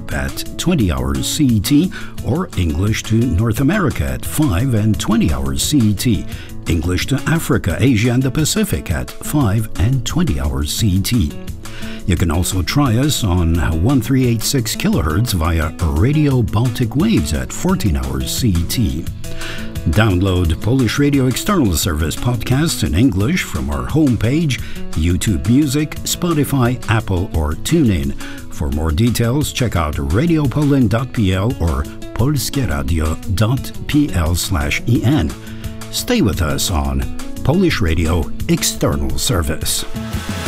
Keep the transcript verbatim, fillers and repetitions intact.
Europe at twenty hours C E T, or English to North America at five and twenty hours C E T. English to Africa, Asia, and the Pacific at five and twenty hours C E T. You can also try us on one three eight six kilohertz via Radio Baltic Waves at fourteen hours C E T. Download Polish Radio External Service podcasts in English from our homepage, YouTube Music, Spotify, Apple, or TuneIn. For more details, check out radio poland dot p l or polskieradio dot p l slash e n. Stay with us on Polish Radio External Service.